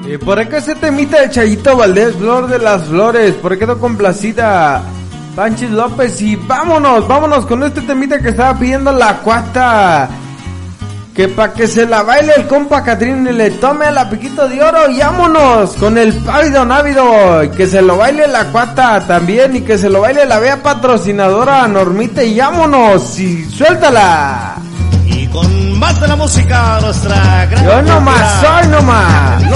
Y por acá se temita el Chayito Valdés, Flor de las Flores. Por acá quedó complacida Panchis López. Y vámonos con este temita que estaba pidiendo la Cuata. Que pa' que se la baile el compa Catrín y le tome a la Piquito de Oro. Y vámonos con el Pávido Návido. Y que se lo baile la Cuata también. Y que se lo baile la vea patrocinadora Normita. Y vámonos y suéltala. Y con más de la música, nuestra gran... Yo nomás, soy nomás.